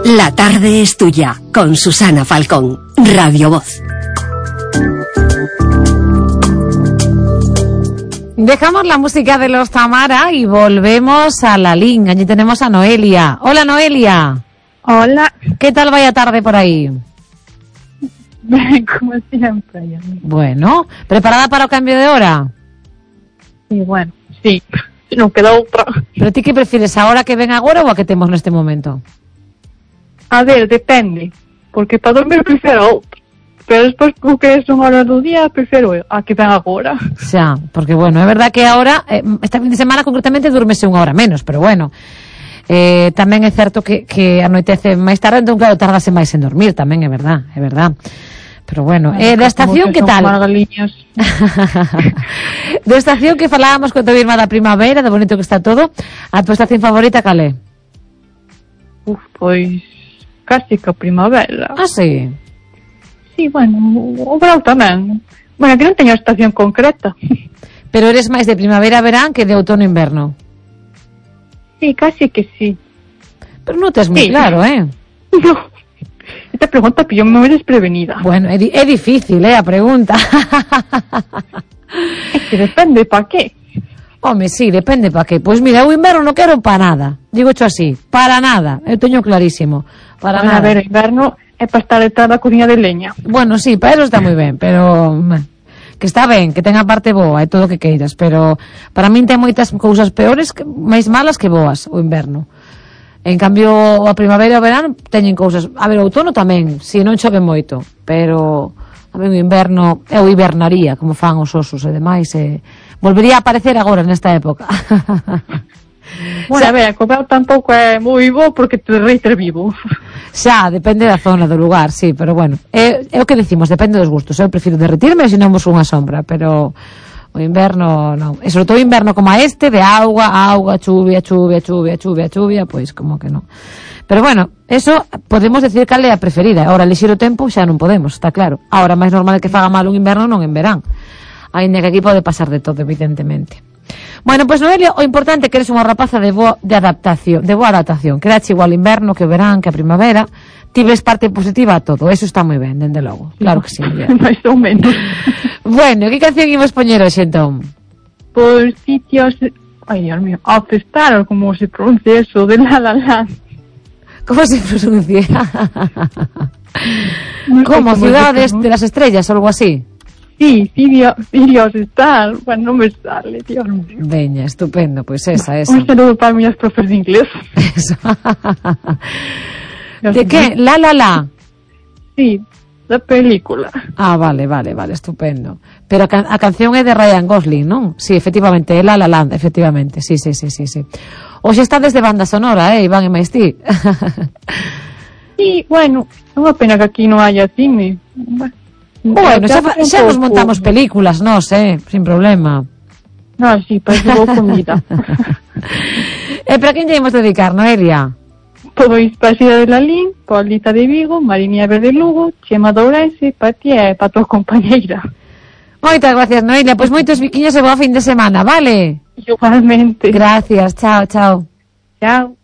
La tarde es tuya, con Susana Falcón, Radio Voz. Dejamos la música de los Tamara y volvemos a la línea. Allí tenemos a Noelia. Hola, Noelia. Hola. ¿Qué tal vaya tarde por ahí? Como siempre. Bueno, ¿preparada para el cambio de hora? Sí, bueno, sí. No queda otra. ¿Pero ti qué prefieres, ahora que ven agora o a que temos neste momento? A ver, depende. Porque para dormir prefiero outra. Pero despois, porque son horas do día, prefiero a que ven agora. Xa, porque bueno, é verdad que ahora, esta fin de semana concretamente durmese unha hora menos, pero bueno, tamén é certo que anoitece máis tarde, entón claro, tardase máis en dormir, tamén é verdad, é verdad. Pero bueno, da estación que tal? Da estación que falábamos con tu irmá da primavera, de bonito que está todo, a tua estación favorita cal é? Pois casi que a primavera. Ah, sí? Sí, bueno, o verão tamén. Bueno, que non teño estación concreta. Pero eres máis de primavera, verán que de outono, inverno. Sí, casi que sí. Pero non tes moi claro, No. Esta pregunta pilló moi desprevenida. Bueno, é difícil, a pregunta. É que depende pa qué. Home, sí, depende pa qué. Pois mira, o inverno non quero pa nada. Digo cho así, para nada. Eu teño clarísimo. Para nada. A ver, o inverno é para estar detrás da cociña de leña. Bueno, sí, para eso está moi ben, pero que está ben, que ten a parte boa e todo o que queiras, pero para min ten moitas cousas peores, máis malas que boas o inverno. En cambio, a primavera e o verano teñen cousas. A ver, o outono tamén, si non chove moito, pero a mí o inverno, eu hibernaría como fan os osos e demais, volvería a aparecer agora nesta época. Bueno, a ver, comer tampouco é moi bo porque te derretes vivo. Xa, depende da zona, do lugar, sí, pero bueno, é o que decimos, depende dos gustos. Eu prefiro derretirme se non vos unha sombra, pero o inverno non. E sobre todo o inverno como a este, de auga, chuvia, pois como que non. Pero bueno, eso podemos decir cal é a preferida. Ahora, elixir o tempo xa non podemos, está claro. Ahora, máis normal é que faga mal un inverno non en verán. Ainda que aquí pode pasar de todo, evidentemente. Bueno, pois Noelia, o importante é que eres unha rapaza de boa adaptación, que dache igual inverno que o verán, que a primavera, ti ves parte positiva a todo, eso está moi ben, dende logo, claro que sí. Mais ou menos. Bueno, que canción imos poñer hoxe entón? Por sitios, ai Dios mío, All-Star, como se pronuncia eso, de La La Land. Como se pronuncia? Como, Ciudades de las Estrellas ou algo así? Sí, Dios está, bueno, non me sale, Dios mío. Veña, estupendo, pois esa. Un saludo para miñas profes de inglés. Eso. De que? La La La? Sí, da película. Ah, vale, estupendo. Pero a canción é de Ryan Gosling, non? Sí, efectivamente, é La La Land, efectivamente, sí. Hoxe está desde banda sonora, Iván e máis ti. Sí, bueno, é unha pena que aquí non haya cine. Bueno, xa nos montamos películas, nós, sin problema. No, sí, parece boa comida. E para quen lle imos dedicar, Noelia? Pois para Xira de Lalín, Paulita de Vigo, Mariña Verde Lugo, Chema de Ourense, para ti e para tua compañeira. Moitas gracias, Noelia. Pois moitos biquiños e boa fin de semana, vale? Igualmente. Gracias, chao. Chao.